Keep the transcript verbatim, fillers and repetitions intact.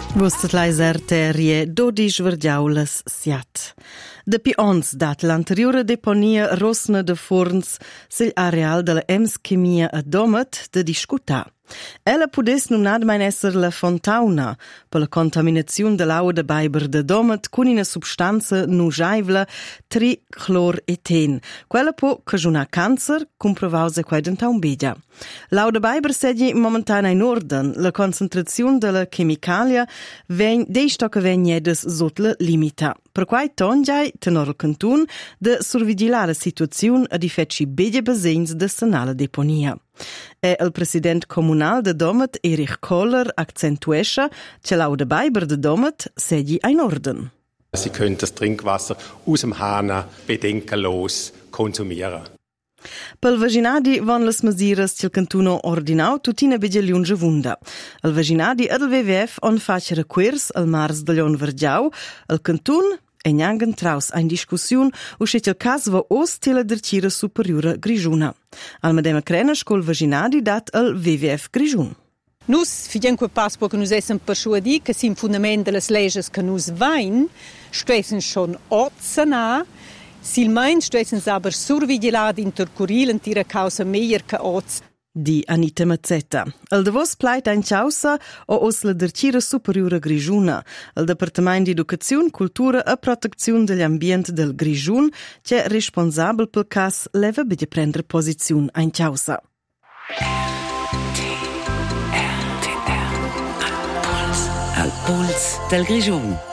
Vostet lais arterie dodici vergiaulas siat. Dapi ons dat l'anteriore deponia Rosna de Forns sil areal della Ems Chemia a Domet de discuta. Ella pudes nun admain esser la fontauna per la contaminazione dell'acqua de Baiber de Domet con una substanza nujaivla trichloreten. Quella può cagionare cancer, comprovause quai d'entà un bedia. L'acqua de Baiber sedi momentan in orden. La concentrazione della chemicalia ven, deisto che vegnedes sot la limita. Per quai tongiai tenor il cantun de survigilare la situazione a di feci bedia basegns de sanala deponia. E il president comunal de Domet, Erich Kohler, accentuescha che l'acqua de Baiber de Domet sedi in orden. Sie können das Trinkwasser aus dem Hahn bedenkenlos konsumieren. Pel vaginadi von las masiras til cantuno ordinau tutina begeliun javunda. El vaginadi ed el W W F on face requers al mars de Lion Vergiau, el cantun e njangen traus ein discussion uscit il cas va os tela dercira superiura Grigiuna. Al medema crena scol vaginadi dat el W W F Grigiun. Nus fidien quel pas po che nus essen persuadi che sim fundament de las leges che nus vain stressen schon otsana. Silmein stressen aber survigilat intercurril in tira causa meier che ots. Di Anita Mazzetta. El de vos plait ein chausa o os la dercira superiura Grigiuna. El Departement di Educazione, Cultura e Protezione degli Ambient del Grigiun, che è responsabel pel cas leva bide prendere posizione ein chausa. Al puls del Grigiun.